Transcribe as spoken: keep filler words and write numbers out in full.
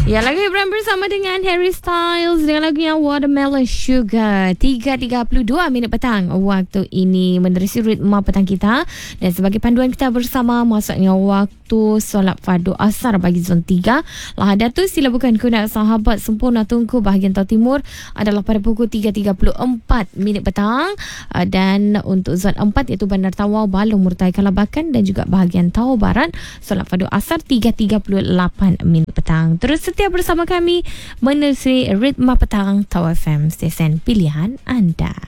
Ya, lagu Ibrahim bersama dengan Harry Styles dengan lagu yang Watermelon Sugar. tiga tiga puluh dua minit petang waktu ini menerusi ritma petang kita. Dan sebagai panduan kita bersama, masuknya waktu solat fardu asar bagi zon tiga. Lahadatul sila bukan kuna sahabat sempurna Tunku bahagian Tau Timur adalah pada pukul tiga tiga puluh empat minit petang. Dan untuk zon empat iaitu Bandar Tawau, Balong, Murtai, Kalabakan dan juga bahagian Tau Barat, solat fardu asar tiga tiga puluh lapan minit petang. Terus setia bersama kami menerusi ritma petang Tau F M, stesen pilihan anda.